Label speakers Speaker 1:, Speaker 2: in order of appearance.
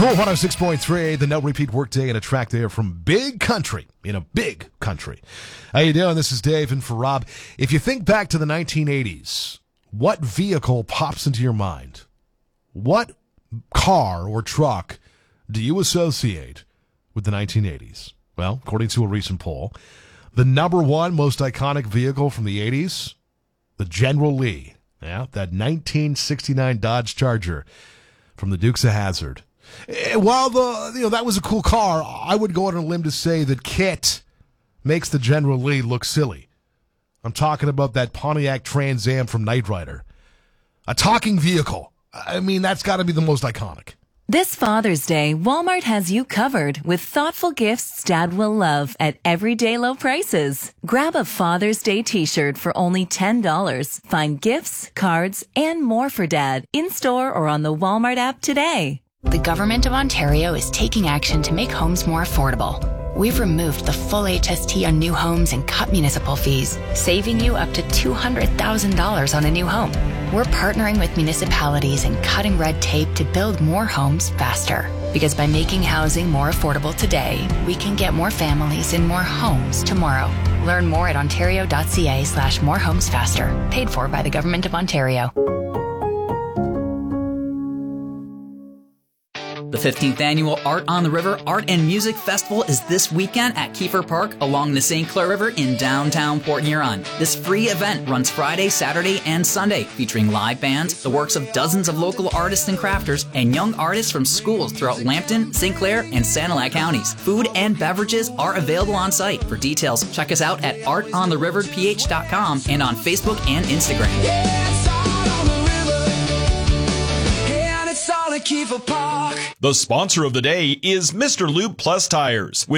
Speaker 1: Cool 106.3, the no repeat workday and a track there from Big Country, in a big country. How you doing? This is Dave and for Rob. If you think back to the 1980s, what vehicle pops into your mind? What car or truck do you associate with the 1980s? Well, according to a recent poll, the number one most iconic vehicle from the 80s, the General Lee. Yeah, that 1969 Dodge Charger from the Dukes of Hazzard. While that was a cool car, I would go on a limb to say that Kit makes the General Lee look silly. I'm talking about that Pontiac Trans Am from Knight Rider. A talking vehicle. I mean, that's got to be the most iconic.
Speaker 2: This Father's Day, Walmart has you covered with thoughtful gifts Dad will love at everyday low prices. Grab a Father's Day t-shirt for only $10. Find gifts, cards, and more for Dad in-store or on the Walmart app today.
Speaker 3: The Government of Ontario is taking action to make homes more affordable. We've removed the full HST on new homes and cut municipal fees, saving you up to $200,000 on a new home. We're partnering with municipalities and cutting red tape to build more homes faster. Because by making housing more affordable today, we can get more families in more homes tomorrow. Learn more at ontario.ca/morehomesfaster. Paid for by the Government of Ontario.
Speaker 4: The 15th Annual Art on the River Art and Music Festival is this weekend at Kiefer Park along the St. Clair River in downtown Port Huron. This free event runs Friday, Saturday, and Sunday, featuring live bands, the works of dozens of local artists and crafters, and young artists from schools throughout Lambton, St. Clair, and Sanilac counties. Food and beverages are available on site. For details, check us out at artontheriverph.com and on Facebook and Instagram.
Speaker 5: The sponsor of the day is Mr. Lube Plus Tires.